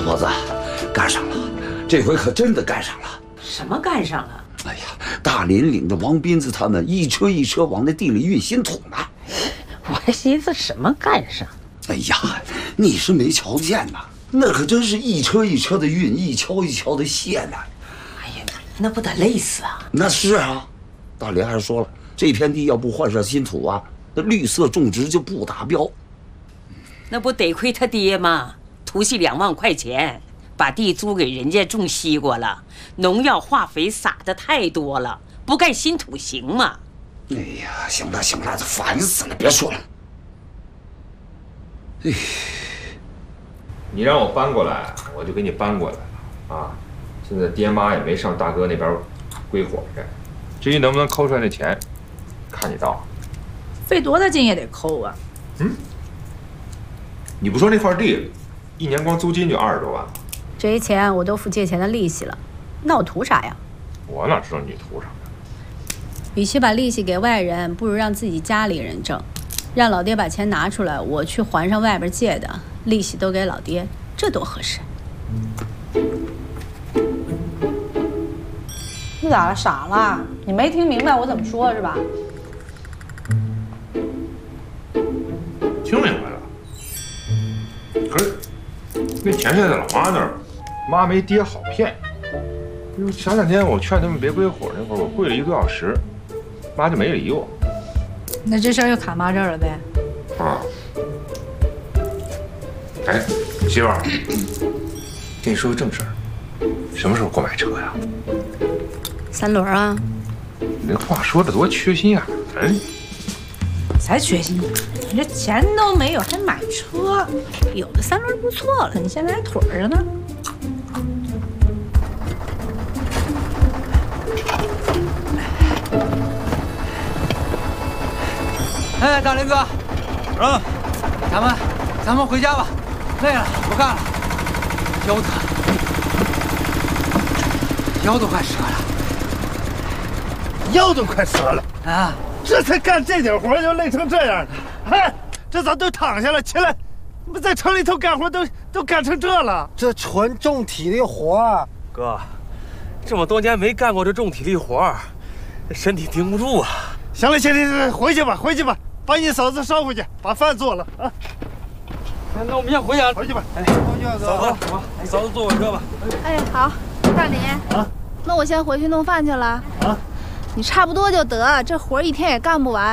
婆子，干上了，这回可真的干上了。 什么干上了？ 哎呀，大林领着王斌子他们一车一车往那地里运新土呢。 我还寻思什么干上？ 哎呀，你是没瞧见呐，那可真是一车一车的运，一锹一锹的卸呢。 哎呀，那不得累死啊！ 那是啊，大林还说了，这片地要不换上新土啊，那绿色种植就不达标。 那不得亏他爹吗？土系2万块钱，把地租给人家种西瓜了，农药化肥撒的太多了，不盖新土行吗？ 哎呀，行了行了，烦死了，别说了。哎， 你让我搬过来，我就给你搬过来了啊！现在爹妈也没上大哥那边归伙去，至于能不能抠出来那钱，看你道。 费多大劲也得抠啊！ 你不说那块地，一年光租金就20多万吗？ 这些钱我都付借钱的利息了，那我图啥呀？ 我哪知道你图啥？ 与其把利息给外人，不如让自己家里人挣，让老爹把钱拿出来，我去还上外边借的，利息都给老爹，这多合适。 你咋了？傻了？你没听明白我怎么说是吧？ 听明白了。可是那钱是在老妈那儿，妈没爹好骗。前2天我劝他们别归伙那会儿，我跪了1个多小时，妈就没理我。 那这事儿就卡妈这儿了呗？ 啊。哎，媳妇儿，跟你说个正事儿，什么时候给我买车呀 3轮啊！ 你那话说的多缺心眼儿！ 才缺心眼，你这钱都没有还买车？ 有的3轮不错了， 你现在还腿着呢。 哎，大林哥，啊，咱们回家吧，累了，不干了，腰都快折了， 腰都快折了啊！ 这才干这点活就累成这样了，哎，这咋都躺下了？起来，不在城里头干活都干成这了？ 这纯重体力活啊！ 哥，这么多年没干过这重体力活，身体顶不住啊！ 行了，行，回去吧，把你嫂子捎回去，把饭做了啊。 那我们先回去啊， 回去吧。 哎，回去啊，哥。 嫂子坐我车吧。 哎，好，大林啊，那我先回去弄饭去了啊。你差不多就得，这活一天也干不完。